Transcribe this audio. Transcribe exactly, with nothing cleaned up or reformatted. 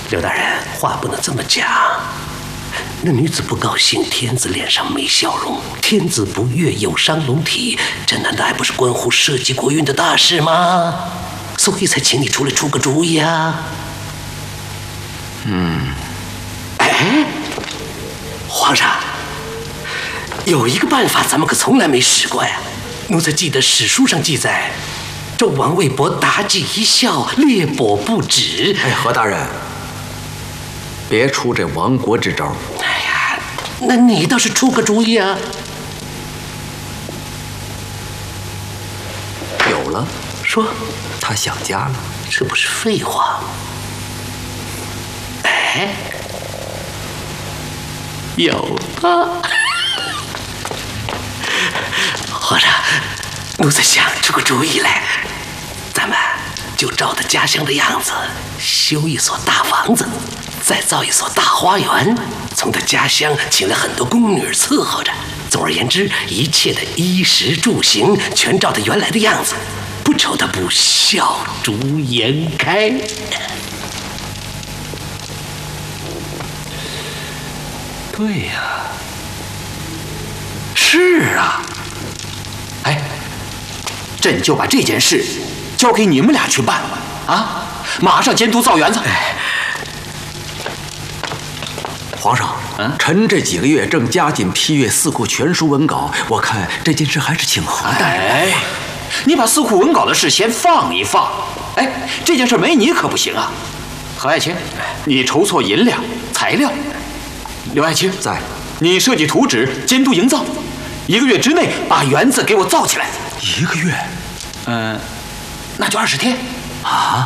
刘大人，话不能这么讲。那女子不高兴，天子脸上没笑容；天子不悦，有伤龙体。这难道还不是关乎社稷国运的大事吗？所以才请你出来出个主意啊。 嗯。 哎，皇上，有一个办法咱们可从来没使过呀。奴才记得史书上记载，纣王为博妲己一笑，猎帛不止。 哎，何大人，别出这亡国之招。 哎呀，那你倒是出个主意啊！ 有了， 说， 他想家了， 这不是废话？哎，有了！皇上，奴才想出个主意来，咱们就照他家乡的样子，修一所大房子，再造一所大花园，从他家乡请了很多宫女伺候着。总而言之，一切的衣食住行全照他原来的样子，不愁他不笑逐颜开。对呀、啊，是啊。 哎，朕就把这件事交给你们俩去办啊！马上监督造园子。 哎，皇上， 嗯， 臣这几个月正加紧批阅四库全书文稿，我看这件事还是请何大人。 哎，你把四库文稿的事先放一放。哎，这件事没你可不行啊。何爱卿，你筹措银两、材料；刘爱卿在， 你设计图纸、监督营造。一个月之内把园子给我造起来。 一个月？ 嗯，那就二十天。 啊？